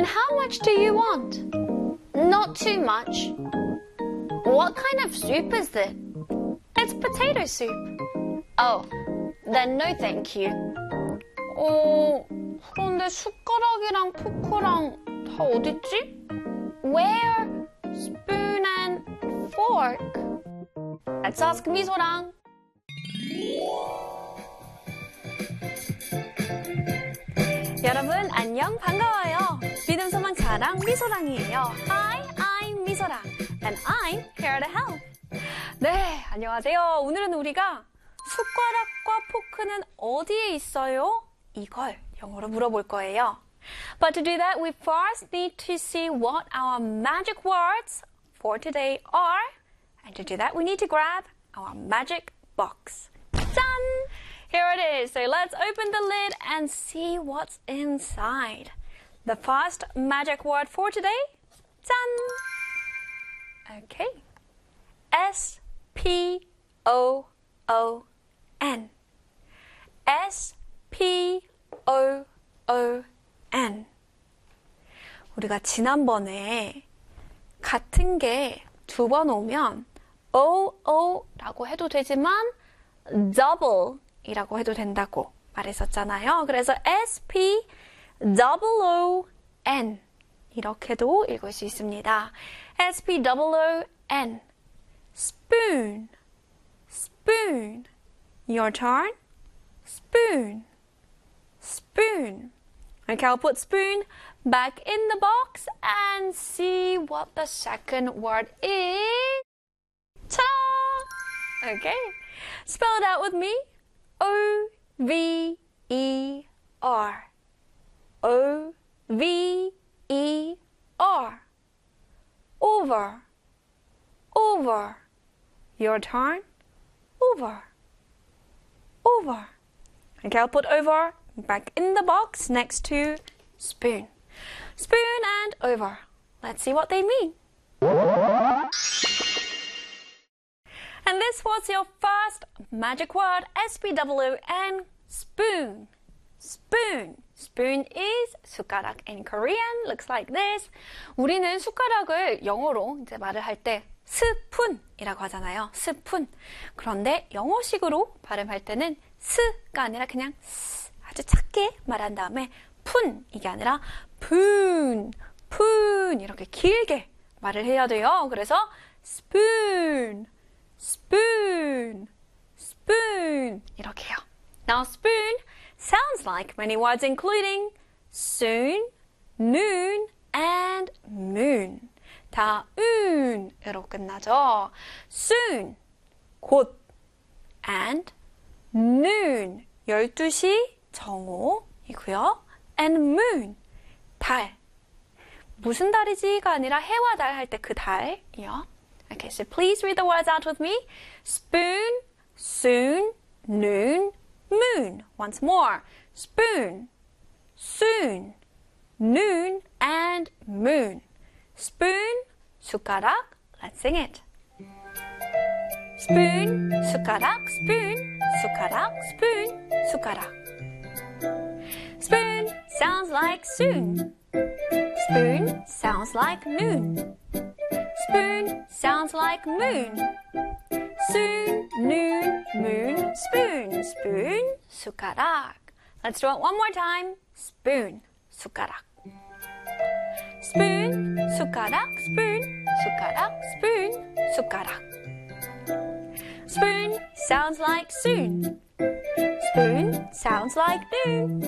And how much do you want? Not too much. What kind of soup is it? It's potato soup. Oh, then no thank you. 그런데 숟가락이랑 포크랑 다 어딨지? Where? Spoon and fork. Let's ask 미소랑. 여러분 안녕 반가워요. 믿음 소망 자랑 미소랑이에요. Hi, I'm 미소랑 and I'm here to help. 네, 안녕하세요. 오늘은 우리가 숟가락과 포크는 어디에 있어요? 이걸 영어로 물어볼 거예요. But to do that, we first need to see what our magic words for today are. And to do that, we need to grab our magic box. Done! Here it is. So let's open the lid and see what's inside. The first magic word for today, done! Okay. S-P-O-O-N. S-P-O-O-N. 우리가 지난번에 같은 게 두 번 오면 O-O라고 해도 되지만 double 이라고 해도 된다고 말했었잖아요. 그래서 S-P-O-O-N 이렇게도 읽을 수 있습니다. S-P-O-O-N Spoon, spoon. Your turn. Spoon, spoon. Okay, I'll put spoon back in the box and see what the second word is. Ta-da! Okay, spell it out with me. O-V-E-R. O-V-E-R. Over. Over. Your turn. Over. Over. Okay, I'll put over back in the box next to spoon. Spoon and over. Let's see what they mean. And this was your first magic word, S-P-O-O-N, spoon. Spoon. Spoon is 숟가락 in Korean. Looks like this. 우리는 숟가락을 영어로 이제 말을 할 때 스푼이라고 하잖아요. 스푼. 그런데 영어식으로 발음할 때는 스가 아니라 그냥 스, 아주 작게 말한 다음에 푼 이게 아니라 푼, 푼 이렇게 길게 말을 해야 돼요. 그래서 spoon, spoon, spoon 이렇게요. Now spoon sounds like many words including soon, noon, and moon. 다 un으로 끝나죠. soon, 곧, and noon, 12시 정오이고요. and moon, 달. 무슨 달이지가 아니라 해와 달 할 때 그 달이요. Okay, so please read the words out with me. Spoon, soon, noon, moon. Once more. Spoon, soon, noon, and moon. Spoon, 숟가락. Let's sing it. Spoon, 숟가락, spoon, 숟가락, spoon, 숟가락. Spoon sounds like soon. Spoon sounds like noon. Spoon sounds like moon. Soon, noon, moon, spoon. Spoon, 숟가락. Let's do it one more time. Spoon, 숟가락. Spoon, 숟가락, spoon, 숟가락, spoon, 숟가락. Spoon sounds like soon. Spoon sounds like noon.